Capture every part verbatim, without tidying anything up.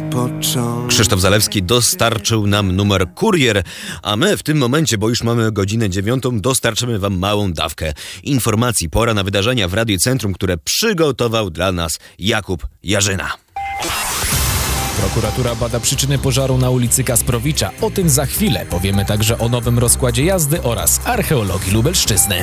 początek. Krzysztof Zalewski dostarczył nam numer Kurier, a my w tym momencie, bo już mamy godzinę dziewiątą, dostarczymy wam małą dawkę informacji. Pora na wydarzenia w Radiu Centrum, które przygotował dla nas Jakub Jarzyna. Prokuratura bada przyczyny pożaru na ulicy Kasprowicza. O tym za chwilę. Powiemy także o nowym rozkładzie jazdy oraz archeologii Lubelszczyzny.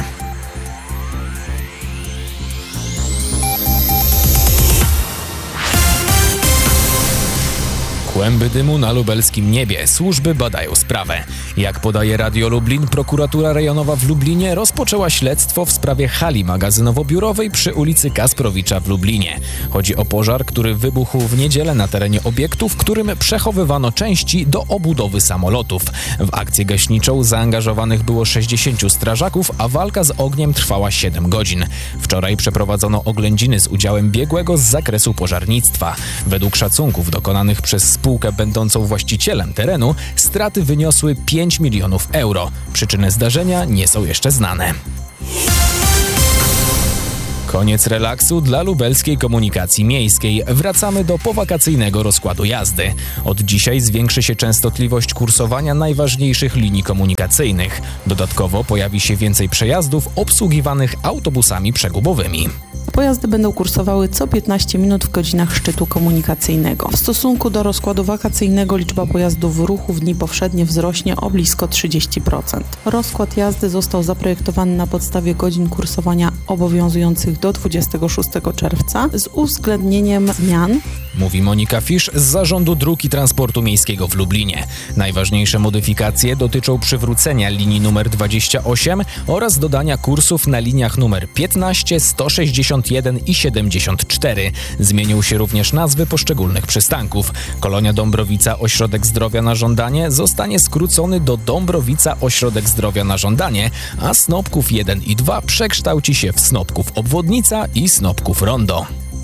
Kłęby dymu na lubelskim niebie. Służby badają sprawę. Jak podaje Radio Lublin, prokuratura rejonowa w Lublinie rozpoczęła śledztwo w sprawie hali magazynowo-biurowej przy ulicy Kasprowicza w Lublinie. Chodzi o pożar, który wybuchł w niedzielę na terenie obiektu, w którym przechowywano części do obudowy samolotów. W akcję gaśniczą zaangażowanych było sześćdziesięciu strażaków, a walka z ogniem trwała siedem godzin. Wczoraj przeprowadzono oględziny z udziałem biegłego z zakresu pożarnictwa. Według szacunków dokonanych przez spółkę będącą właścicielem terenu, straty wyniosły pięć milionów euro. Przyczyny zdarzenia nie są jeszcze znane. Koniec relaksu dla lubelskiej komunikacji miejskiej. Wracamy do powakacyjnego rozkładu jazdy. Od dzisiaj zwiększy się częstotliwość kursowania najważniejszych linii komunikacyjnych. Dodatkowo pojawi się więcej przejazdów obsługiwanych autobusami przegubowymi. Pojazdy będą kursowały co piętnaście minut w godzinach szczytu komunikacyjnego. W stosunku do rozkładu wakacyjnego liczba pojazdów w ruchu w dni powszednie wzrośnie o blisko trzydzieści procent. Rozkład jazdy został zaprojektowany na podstawie godzin kursowania obowiązujących do dwudziestego szóstego czerwca z uwzględnieniem zmian. Mówi Monika Fisz z Zarządu Dróg i Transportu Miejskiego w Lublinie. Najważniejsze modyfikacje dotyczą przywrócenia linii numer dwadzieścia osiem oraz dodania kursów na liniach numer piętnaście, sto sześćdziesiąt jeden i siedemdziesiąt cztery. Zmienią się również nazwy poszczególnych przystanków. Kolonia Dąbrowica Ośrodek Zdrowia na żądanie zostanie skrócony do Dąbrowica Ośrodek Zdrowia na żądanie, a Snopków jeden i dwa przekształci się w Snopków Obwodnica i Snopków Rondo.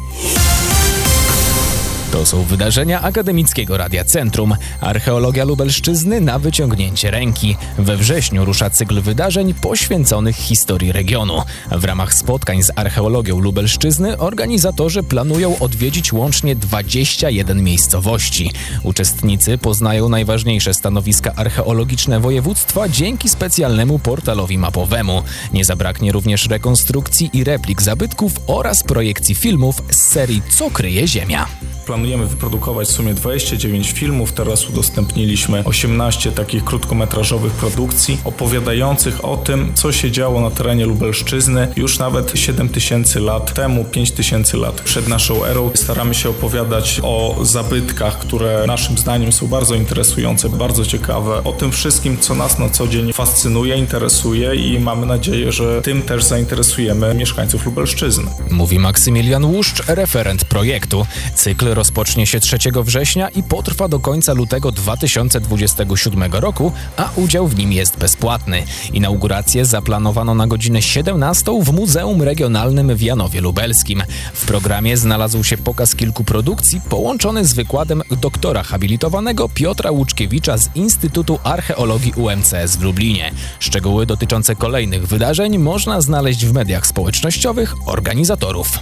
To są wydarzenia Akademickiego Radia Centrum. Archeologia Lubelszczyzny na wyciągnięcie ręki. We wrześniu rusza cykl wydarzeń poświęconych historii regionu. W ramach spotkań z archeologią Lubelszczyzny organizatorzy planują odwiedzić łącznie dwadzieścia jeden miejscowości. Uczestnicy poznają najważniejsze stanowiska archeologiczne województwa dzięki specjalnemu portalowi mapowemu. Nie zabraknie również rekonstrukcji i replik zabytków oraz projekcji filmów z serii Co kryje Ziemia. Planujemy wyprodukować w sumie dwadzieścia dziewięć filmów. Teraz udostępniliśmy osiemnaście takich krótkometrażowych produkcji opowiadających o tym, co się działo na terenie Lubelszczyzny już nawet siedem tysięcy lat temu, pięć tysięcy lat przed naszą erą. Staramy się opowiadać o zabytkach, które naszym zdaniem są bardzo interesujące, bardzo ciekawe. O tym wszystkim, co nas na co dzień fascynuje, interesuje i mamy nadzieję, że tym też zainteresujemy mieszkańców Lubelszczyzny. Mówi Maksymilian Łuszcz, referent projektu. Cykl rozpocznie się trzeciego września i potrwa do końca lutego dwa tysiące dwudziestego siódmego roku, a udział w nim jest bezpłatny. Inaugurację zaplanowano na godzinę siedemnastą w Muzeum Regionalnym w Janowie Lubelskim. W programie znalazł się pokaz kilku produkcji połączony z wykładem doktora habilitowanego Piotra Łuczkiewicza z Instytutu Archeologii U M C S w Lublinie. Szczegóły dotyczące kolejnych wydarzeń można znaleźć w mediach społecznościowych organizatorów.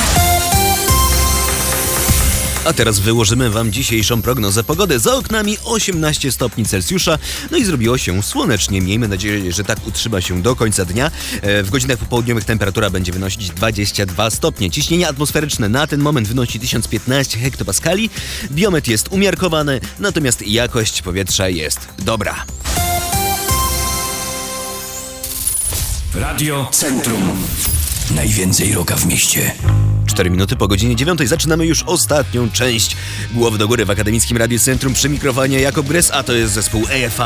A teraz wyłożymy wam dzisiejszą prognozę pogody. Za oknami osiemnaście stopni Celsjusza, no i zrobiło się słonecznie. Miejmy nadzieję, że tak utrzyma się do końca dnia. W godzinach popołudniowych temperatura będzie wynosić dwadzieścia dwa stopnie. Ciśnienie atmosferyczne na ten moment wynosi tysiąc piętnaście hektopaskali. Biometr jest umiarkowany, natomiast jakość powietrza jest dobra. Radio Centrum. Najwięcej rocka w mieście. cztery minuty po godzinie dziewiątej zaczynamy już ostatnią część Głowy do góry w Akademickim Radiu Centrum. Przy mikrofonie Jakub Grys, a to jest zespół A F A.